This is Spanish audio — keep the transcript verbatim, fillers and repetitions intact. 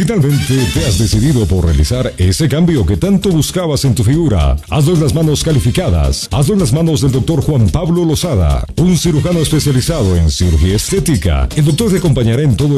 Finalmente te has decidido por realizar ese cambio que tanto buscabas en tu figura. Hazlo en las manos calificadas. Hazlo en las manos del doctor Juan Pablo Lozada, un cirujano especializado en cirugía estética. El doctor te acompañará en todo